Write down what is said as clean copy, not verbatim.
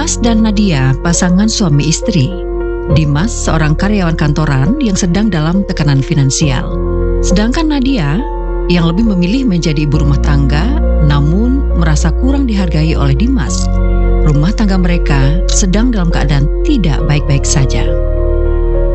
Dimas dan Nadia, pasangan suami istri. Dimas seorang karyawan kantoran yang sedang dalam tekanan finansial. Sedangkan Nadia yang lebih memilih menjadi ibu rumah tangga, namun merasa kurang dihargai oleh Dimas. Rumah tangga mereka sedang dalam keadaan tidak baik-baik saja.